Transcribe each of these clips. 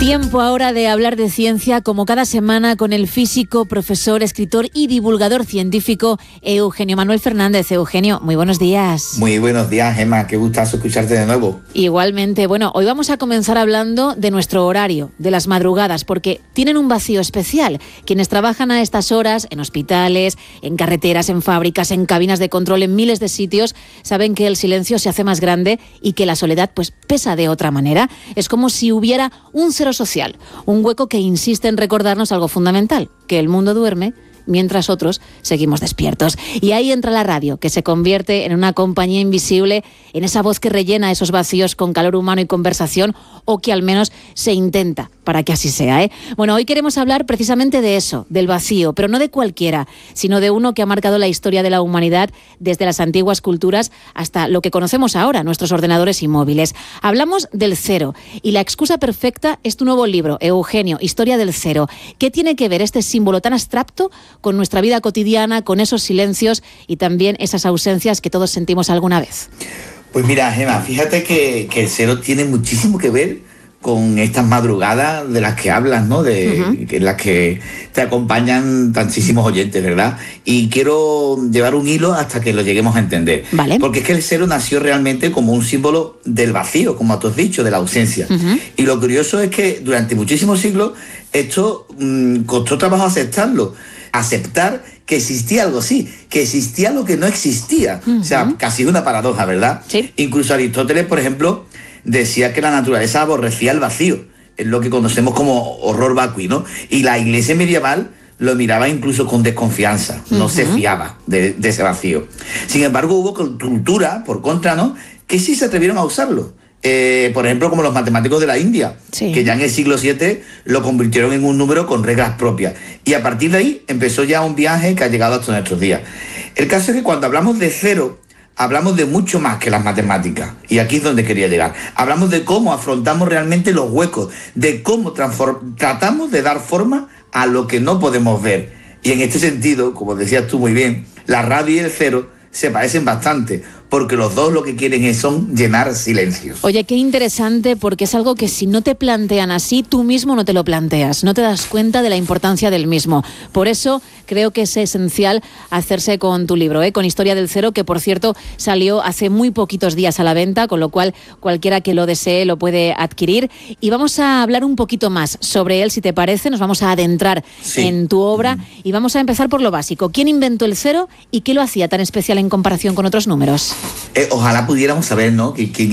Tiempo ahora de hablar de ciencia, como cada semana, con el físico, profesor, escritor y divulgador científico Eugenio Manuel Fernández. Eugenio, muy buenos días. Muy buenos días, Gemma, qué gustazo escucharte de nuevo. Igualmente. Bueno, hoy vamos a comenzar hablando de nuestro horario, de las madrugadas, porque tienen un vacío especial. Quienes trabajan a estas horas, en hospitales, en carreteras, en fábricas, en cabinas de control, en miles de sitios, saben que el silencio se hace más grande y que la soledad pues pesa de otra manera. Es como si hubiera un cero social, un hueco que insiste en recordarnos algo fundamental, que el mundo duerme mientras otros seguimos despiertos. Y ahí entra la radio, que se convierte en una compañía invisible, en esa voz que rellena esos vacíos con calor humano y conversación, o que al menos se intenta para que así sea, ¿eh? Bueno, hoy queremos hablar precisamente de eso, del vacío, pero no de cualquiera, sino de uno que ha marcado la historia de la humanidad desde las antiguas culturas hasta lo que conocemos ahora, nuestros ordenadores y móviles. Hablamos del cero, y la excusa perfecta es tu nuevo libro, Eugenio, Historia del Cero. ¿Qué tiene que ver este símbolo tan abstracto con nuestra vida cotidiana, con esos silencios y también esas ausencias que todos sentimos alguna vez? Pues mira, Gemma, fíjate que el cero tiene muchísimo que ver con estas madrugadas de las que hablas, ¿no? En las que te acompañan tantísimos oyentes, ¿verdad? Y quiero llevar un hilo hasta que lo lleguemos a entender. Vale. Porque es que el cero nació realmente como un símbolo del vacío, como tú has dicho, de la ausencia. Y lo curioso es que durante muchísimos siglos esto costó trabajo aceptarlo. Aceptar que existía algo así, que existía lo que no existía. O sea, casi una paradoja, ¿verdad? Sí. Incluso Aristóteles, por ejemplo, decía que la naturaleza aborrecía el vacío, es lo que conocemos como horror vacui, ¿no? Y la iglesia medieval lo miraba incluso con desconfianza, no se fiaba de ese vacío. Sin embargo, hubo cultura, por contra, ¿no?, que sí se atrevieron a usarlo. Por ejemplo, como los matemáticos de la India, sí, que ya en el siglo VII lo convirtieron en un número con reglas propias. Y a partir de ahí empezó ya un viaje que ha llegado hasta nuestros días. El caso es que cuando hablamos de cero, hablamos de mucho más que las matemáticas. Y aquí es donde quería llegar. Hablamos de cómo afrontamos realmente los huecos, de cómo tratamos de dar forma a lo que no podemos ver. Y en este sentido, como decías tú muy bien, la radio y el cero se parecen bastante, porque los dos lo que quieren son llenar silencios. Oye, qué interesante, porque es algo que si no te plantean así, tú mismo no te lo planteas, no te das cuenta de la importancia del mismo. Por eso creo que es esencial hacerse con tu libro, con Historia del Cero, que por cierto salió hace muy poquitos días a la venta, con lo cual cualquiera que lo desee lo puede adquirir. Y vamos a hablar un poquito más sobre él, si te parece. Nos vamos a adentrar en tu obra y vamos a empezar por lo básico. ¿Quién inventó el cero y qué lo hacía tan especial en comparación con otros números? Ojalá pudiéramos saber, ¿no?,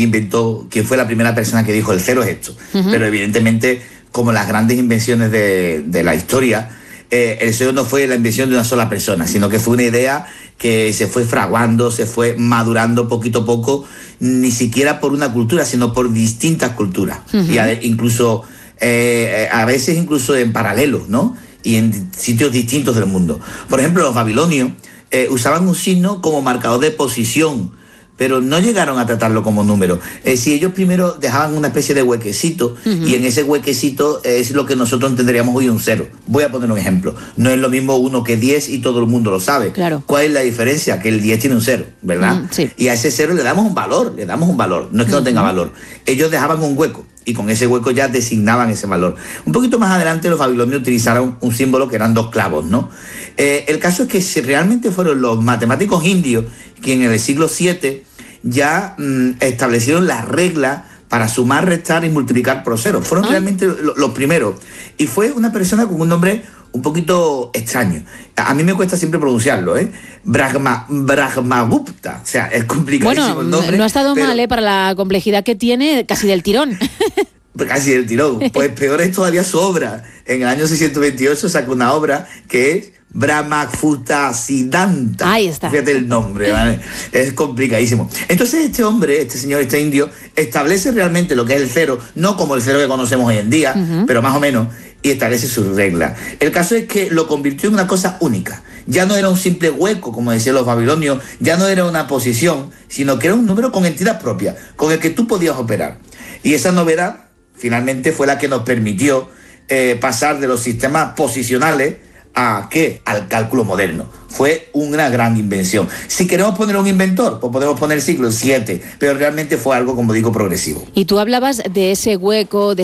quién fue la primera persona que dijo el cero es esto. Pero evidentemente, como las grandes invenciones de la historia, el cero no fue la invención de una sola persona, sino que fue una idea que se fue fraguando, se fue madurando poquito a poco, ni siquiera por una cultura, sino por distintas culturas. Y incluso, a veces incluso en paralelo, ¿no?, y en sitios distintos del mundo. Por ejemplo, los babilonios usaban un signo como marcador de posición, pero no llegaron a tratarlo como número. Si ellos primero dejaban una especie de huequecito, y en ese huequecito es lo que nosotros entenderíamos hoy un cero. Voy a poner un ejemplo. No es lo mismo 1 que 10 y todo el mundo lo sabe. Claro. ¿Cuál es la diferencia? Que el 10 tiene un cero, ¿verdad? Sí. Y a ese cero le damos un valor. No es que no tenga valor. Ellos dejaban un hueco, y con ese hueco ya designaban ese valor. Un poquito más adelante los babilonios utilizaron un símbolo que eran 2 clavos, ¿no? El caso es que si realmente fueron los matemáticos indios quienes en el siglo VII ya establecieron las reglas para sumar, restar y multiplicar por cero. Fueron realmente los primeros. Y fue una persona con un nombre un poquito extraño. A mí me cuesta siempre pronunciarlo, Brahmagupta. O sea, es complicadísimo el nombre. No ha estado mal, para la complejidad que tiene, casi del tirón. Casi del tirón. Pues peor es todavía su obra. En el año 628 sacó una obra que es Brahmagupta Siddhanta. Ahí está. Fíjate el nombre, ¿vale? Es complicadísimo. Entonces este hombre, este señor, este indio, establece realmente lo que es el cero, no como el cero que conocemos hoy en día, pero más o menos, y establece sus reglas. El caso es que lo convirtió en una cosa única. Ya no era un simple hueco, como decían los babilonios, ya no era una posición, sino que era un número con entidad propia, con el que tú podías operar. Y esa novedad, finalmente, fue la que nos permitió pasar de los sistemas posicionales ¿a qué? Al cálculo moderno. Fue una gran invención. Si queremos poner un inventor, pues podemos poner siglo VII, pero realmente fue algo, como digo, progresivo. Y tú hablabas de ese hueco, de